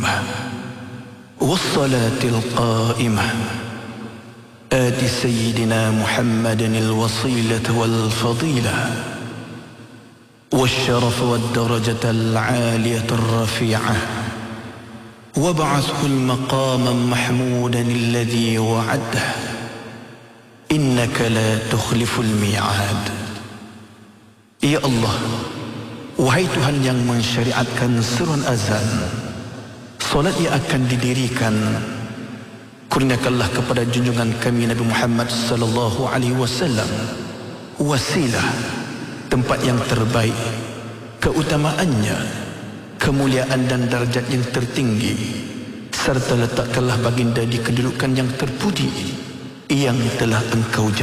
الدائمة والصلاة القائمة آت سيدنا محمد الوسيلة والفضيلة والشرف والدرجة العالية الرفيعة وابعثه المقام محمودا الذي وعده إنك لا تخلف الميعاد. Ya Allah, wahai Tuhan yang mensyariatkan seruan azan, solat yang akan didirikan, kurniakanlah kepada junjungan kami Nabi Muhammad sallallahu alaihi wasallam wasilah, tempat yang terbaik, keutamaannya, kemuliaan dan darjat yang tertinggi, serta letakkanlah baginda di kedudukan yang terpuji yang telah Engkau